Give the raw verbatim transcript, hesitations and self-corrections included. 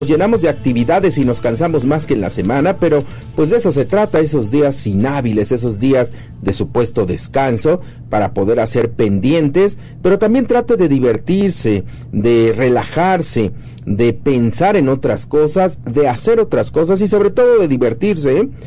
llenamos de actividades y nos cansamos más que en la semana, pero pues de eso se trata, esos días inhábiles, esos días de supuesto descanso para poder hacer pendientes, pero también trate de divertirse, de relajarse, de pensar en otras cosas, de hacer otras cosas y sobre todo de divertirse, ¿eh?